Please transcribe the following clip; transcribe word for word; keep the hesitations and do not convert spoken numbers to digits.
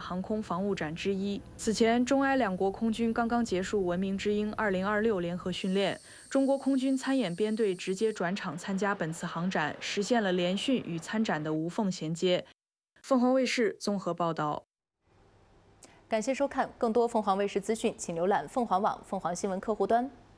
航空防务展之一。此前，中埃两国空军刚刚结束“文明之鹰二零二六”联合训练，中国空军参演编队直接转场参加本次航展，实现了联训与参展的无缝衔接。凤凰卫视综合报道。 感谢收看，更多凤凰卫视资讯，请浏览凤凰网凤凰新闻客户端。